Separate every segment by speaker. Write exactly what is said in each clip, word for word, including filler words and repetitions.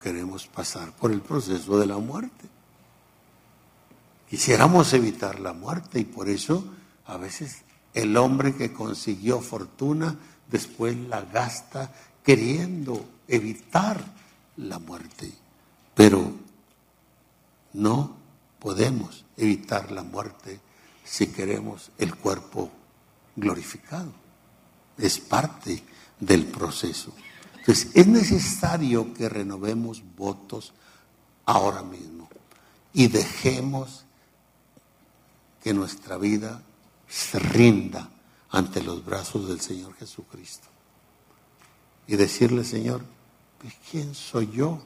Speaker 1: queremos pasar por el proceso de la muerte. Quisiéramos evitar la muerte y por eso a veces el hombre que consiguió fortuna después la gasta queriendo evitar la muerte. Pero no podemos evitar la muerte si queremos el cuerpo glorificado. Es parte del proceso. Entonces, es necesario que renovemos votos ahora mismo y dejemos que nuestra vida se rinda ante los brazos del Señor Jesucristo. Y decirle, Señor, pues, ¿quién soy yo?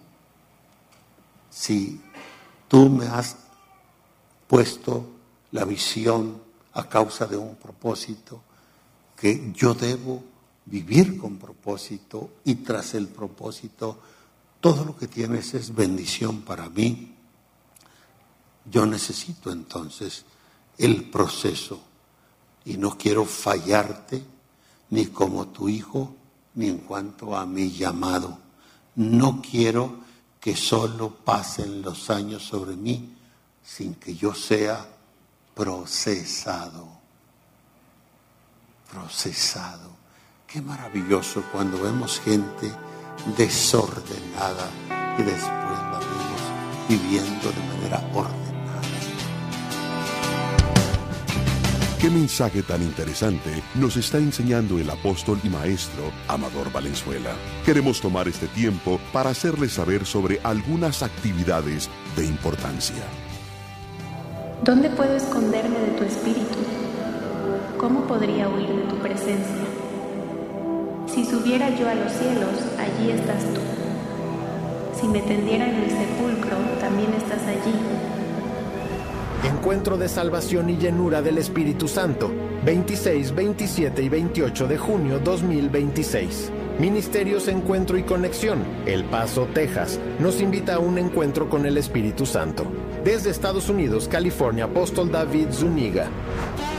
Speaker 1: Si tú me has puesto la visión a causa de un propósito, que yo debo vivir con propósito y tras el propósito todo lo que tienes es bendición para mí. Yo necesito entonces el proceso y no quiero fallarte ni como tu hijo ni en cuanto a mi llamado. No quiero que solo pasen los años sobre mí sin que yo sea procesado. Procesado. Qué maravilloso cuando vemos gente desordenada y después la vemos viviendo de manera ordenada.
Speaker 2: Qué mensaje tan interesante nos está enseñando el apóstol y maestro Amador Valenzuela. Queremos tomar este tiempo para hacerles saber sobre algunas actividades de importancia.
Speaker 3: ¿Dónde puedo esconderme de tu espíritu? ¿Cómo podría huir de tu presencia? Si subiera yo a los cielos, allí estás tú. Si me tendiera en el sepulcro, también estás allí.
Speaker 4: Encuentro de salvación y llenura del Espíritu Santo, veintiséis, veintisiete y veintiocho de junio dos mil veintiséis. Ministerios Encuentro y Conexión, El Paso, Texas, nos invita a un encuentro con el Espíritu Santo. Desde Estados Unidos, California, Apóstol David Zúñiga.